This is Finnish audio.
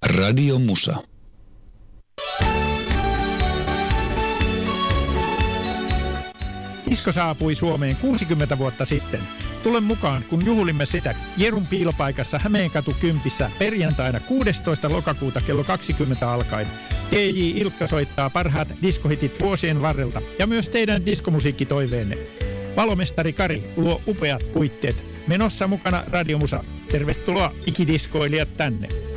Radio Musa. Disko saapui Suomeen 60 vuotta sitten. Tule mukaan, kun juhlimme sitä Jerun piilopaikassa Hämeenkatu 10 perjantaina 16. lokakuuta kello 20 alkaen. DJ Ilkka soittaa parhaat diskohitit vuosien varrelta ja myös teidän diskomusiikkitoiveenne. Valomestari Kari luo upeat puitteet. Menossa mukana Radio Musa. Tervetuloa ikidiskoilijat tänne.